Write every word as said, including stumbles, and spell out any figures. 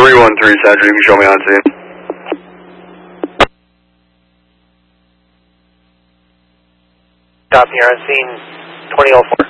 three one three Central, you can show me on scene. Copy, you're on scene twenty oh four.